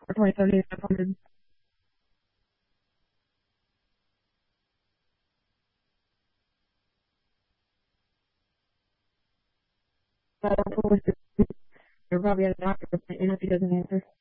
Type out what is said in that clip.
or 27,500. You're probably at a doctor's appointment if he doesn't answer.